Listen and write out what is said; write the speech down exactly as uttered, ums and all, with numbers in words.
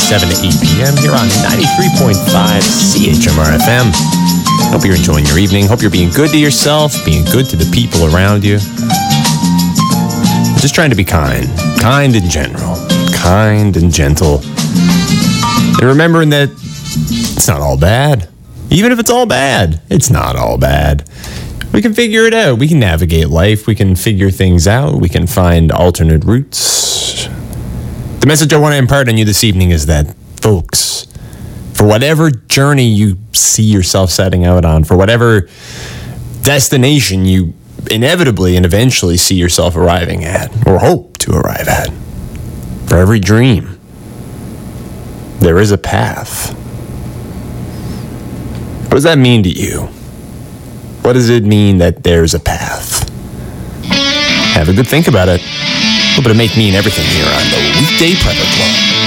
seven to eight p.m. here on ninety-three point five C H M R F M. Hope you're enjoying your evening. Hope you're being good to yourself, being good to the people around you. Just trying to be kind. Kind in general. Kind and gentle. And remembering that it's not all bad. Even if it's all bad, it's not all bad. We can figure it out. We can navigate life. We can figure things out. We can find alternate routes. The message I want to impart on you this evening is that, folks, for whatever journey you see yourself setting out on, for whatever destination you inevitably and eventually see yourself arriving at, or hope to arrive at, for every dream, there is a path. What does that mean to you? What does it mean that there's a path? Have a good think about it. A little bit of Make Me and Everything here on the Weekday Prepper Club.